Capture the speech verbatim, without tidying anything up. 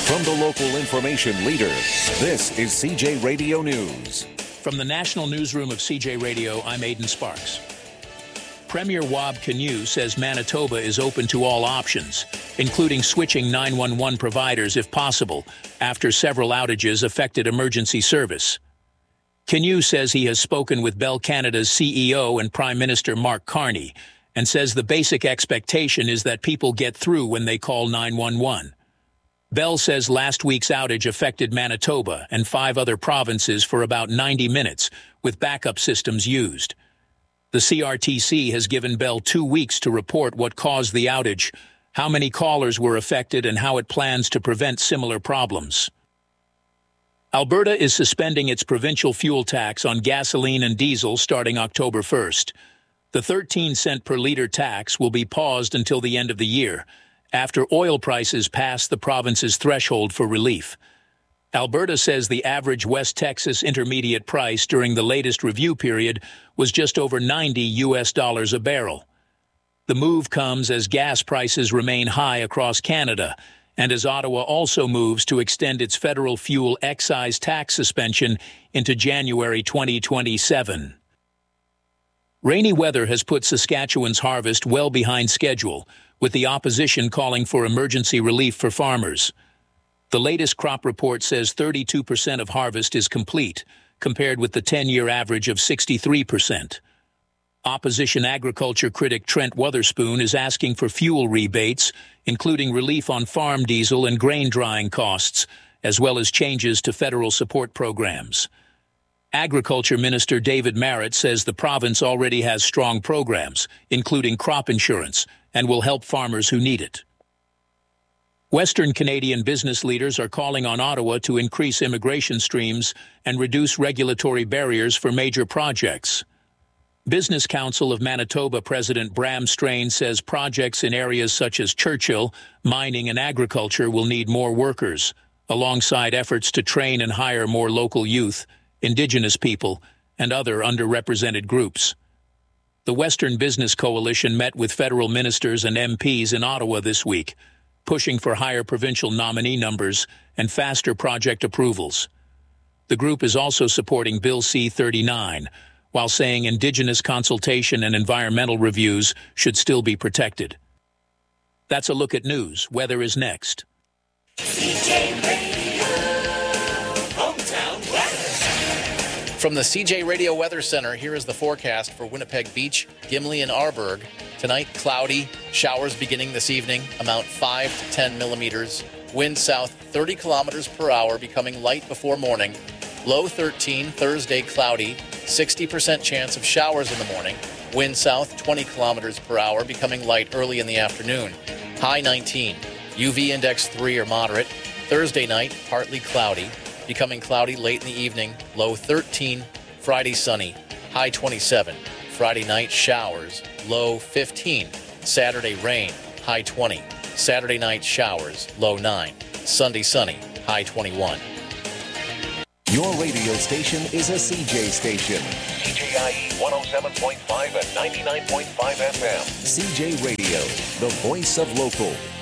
From the local information leader, this is C J Radio News. From the National Newsroom of C J Radio, I'm Aidan Sparks. Premier Wab Kinew says Manitoba is open to all options, including switching nine one one providers if possible, after several outages affected emergency service. Kinew says he has spoken with Bell Canada's C E O and Prime Minister Mark Carney, and says the basic expectation is that people get through when they call nine one one. Bell says last week's outage affected Manitoba and five other provinces for about ninety minutes, with backup systems used. The C R T C has given Bell two weeks to report what caused the outage, how many callers were affected, and how it plans to prevent similar problems. Alberta is suspending its provincial fuel tax on gasoline and diesel starting October first. The thirteen cent per litre tax will be paused until the end of the year, after oil prices pass the province's threshold for relief. Alberta says the average West Texas intermediate price during the latest review period was just over ninety U S dollars a barrel. The move comes as gas prices remain high across Canada, and as Ottawa also moves to extend its federal fuel excise tax suspension into January twenty twenty-seven. Rainy weather has put Saskatchewan's harvest well behind schedule, with the opposition calling for emergency relief for farmers. The latest crop report says thirty-two percent of harvest is complete, compared with the ten-year average of sixty-three percent. Opposition agriculture critic Trent Wotherspoon is asking for fuel rebates, including relief on farm diesel and grain drying costs, as well as changes to federal support programs. Agriculture Minister David Marit says the province already has strong programs, including crop insurance, and will help farmers who need it. Western Canadian business leaders are calling on Ottawa to increase immigration streams and reduce regulatory barriers for major projects. Business Council of Manitoba President Bram Strain says projects in areas such as Churchill, mining, and agriculture will need more workers, alongside efforts to train and hire more local youth, Indigenous people, and other underrepresented groups. The Western Business Coalition met with federal ministers and M Ps in Ottawa this week, pushing for higher provincial nominee numbers and faster project approvals. The group is also supporting Bill C thirty-nine, while saying Indigenous consultation and environmental reviews should still be protected. That's a look at news. Weather is next. C J Radio, hometown weather. From the C J Radio Weather Center, here is the forecast for Winnipeg Beach, Gimli, and Arborg. Tonight, cloudy, showers beginning this evening, amount five to ten millimeters. Wind south thirty kilometers per hour, becoming light before morning. Low thirteen, Thursday, cloudy, sixty percent chance of showers in the morning. Wind south twenty kilometers per hour, becoming light early in the afternoon. High nineteen. U V index three or moderate. Thursday night, partly cloudy, becoming cloudy late in the evening. Low thirteen. Friday, sunny. High twenty-seven. Friday night, showers. Low fifteen. Saturday, rain. High twenty. Saturday night, showers. Low nine. Sunday, sunny. High twenty-one. Your radio station is a C J station. C J I E one oh seven point five and ninety-nine point five F M. C J Radio, the voice of local.